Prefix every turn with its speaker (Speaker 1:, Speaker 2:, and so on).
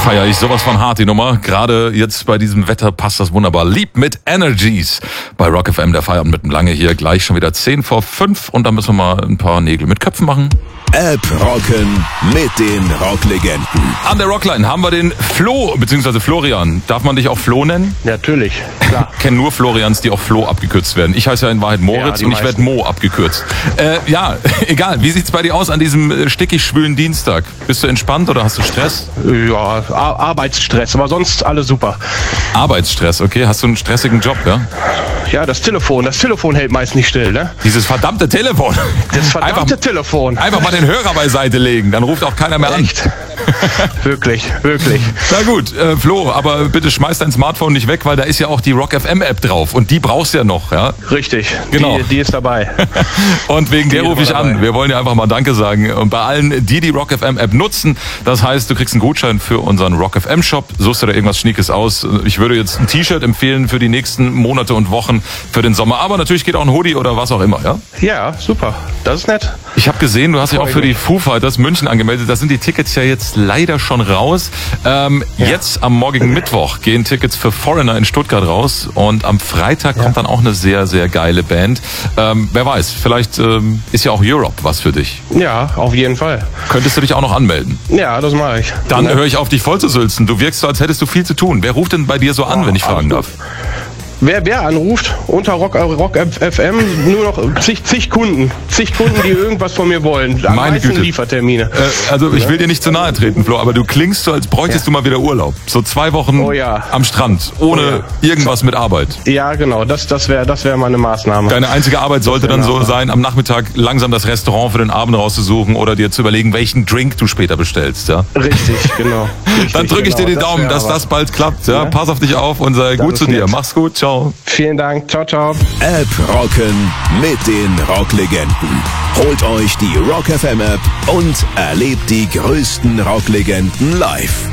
Speaker 1: Feiere ich sowas von hart, die Nummer. Gerade jetzt bei diesem Wetter passt das wunderbar. Lieb mit Energies. Bei Rock FM, der Feierabend mit dem Lange hier. Gleich schon wieder 10:05 und dann müssen wir mal ein paar Nägel mit Köpfen machen.
Speaker 2: App rocken mit den Rocklegenden.
Speaker 1: An der Rockline haben wir den Flo, beziehungsweise Florian. Darf man dich auch Flo nennen?
Speaker 3: Natürlich, klar.
Speaker 1: Ich kenne nur Florians, die auch Flo abgekürzt werden. Ich heiße ja in Wahrheit Moritz und ich werde Mo abgekürzt. Ja, egal. Wie sieht's bei dir aus an diesem stickig schwülen Dienstag? Bist du entspannt oder hast du Stress?
Speaker 3: Ja, Arbeitsstress, aber sonst alles super.
Speaker 1: Arbeitsstress, okay. Hast du einen stressigen Job, ja?
Speaker 3: Ja, das Telefon hält meist nicht still, ne?
Speaker 1: Dieses verdammte Telefon.
Speaker 3: Das verdammte Telefon.
Speaker 1: Einfach mal den Hörer beiseite legen, dann ruft auch keiner mehr an.
Speaker 3: Echt? Wirklich.
Speaker 1: Na gut, Flo, aber bitte schmeiß dein Smartphone nicht weg, weil da ist ja auch die Rock FM App drauf und die brauchst du ja noch, ja?
Speaker 3: Richtig,
Speaker 1: genau.
Speaker 3: Die ist dabei.
Speaker 1: Und wegen der rufe ich an. Wir wollen dir einfach mal Danke sagen. Und bei allen, die Rock FM App nutzen, das heißt, du kriegst einen Gutschein für unseren Rock FM Shop, suchst du da irgendwas Schniekes aus. Ich würde jetzt ein T-Shirt empfehlen für die nächsten Monate und Wochen für den Sommer, aber natürlich geht auch ein Hoodie oder was auch immer, ja?
Speaker 3: Ja, super. Das ist nett.
Speaker 1: Ich habe gesehen, du hast dich auch für die Foo Fighters München angemeldet. Da sind die Tickets ja jetzt leider schon raus. Jetzt am morgigen Mittwoch gehen Tickets für Foreigner in Stuttgart raus und am Freitag kommt dann auch eine sehr, sehr geile Band. Wer weiß, vielleicht ist ja auch Europe was für dich.
Speaker 3: Ja, auf jeden Fall.
Speaker 1: Könntest du dich auch noch anmelden?
Speaker 3: Ja, das mache ich.
Speaker 1: Dann höre ich auf, dich voll zu sülzen. Du wirkst so, als hättest du viel zu tun. Wer ruft denn bei dir so an, wenn ich fragen darf?
Speaker 3: Wer anruft unter Rock FM, nur noch zig Kunden, die irgendwas von mir wollen. Am meisten Liefertermine.
Speaker 1: Also ich will dir nicht zu nahe treten, Flo, aber du klingst so, als bräuchtest du mal wieder Urlaub. So 2 Wochen am Strand, ohne irgendwas mit Arbeit.
Speaker 3: Ja, genau, das wäre mal eine Maßnahme.
Speaker 1: Deine einzige Arbeit sollte dann so sein, am Nachmittag langsam das Restaurant für den Abend rauszusuchen oder dir zu überlegen, welchen Drink du später bestellst. Ja?
Speaker 3: Richtig, genau.
Speaker 1: Dann drücke ich dir den Daumen, dass das bald klappt. Ja? Pass auf dich auf und sei gut zu dir. Mach's gut, ciao.
Speaker 3: Vielen Dank, ciao.
Speaker 2: App rocken mit den Rocklegenden. Holt euch die Rock FM App und erlebt die größten Rocklegenden live.